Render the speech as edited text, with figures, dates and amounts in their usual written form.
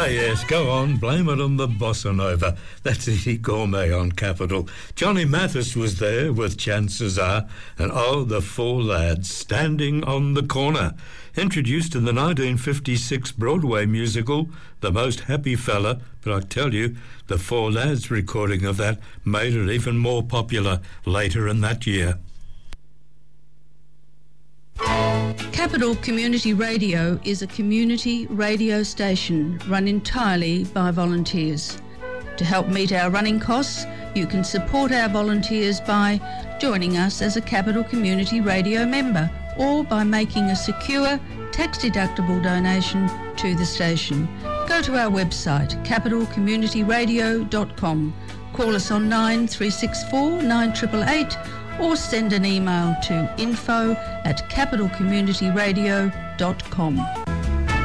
Ah, yes, go on, blame it on the bossa nova. That's Eddie Gourmet on Capital. Johnny Mathis was there with Chances Are, and oh, the four lads standing on the corner. Introduced in the 1956 Broadway musical, The Most Happy Fella, but I tell you, the Four Lads recording of that made it even more popular later in that year. Capital Community Radio is a community radio station run entirely by volunteers. To help meet our running costs, you can support our volunteers by joining us as a Capital Community Radio member or by making a secure, tax-deductible donation to the station. Go to our website, capitalcommunityradio.com. Call us on 9364 9888 or send an email to info@capitalcommunityradio.com.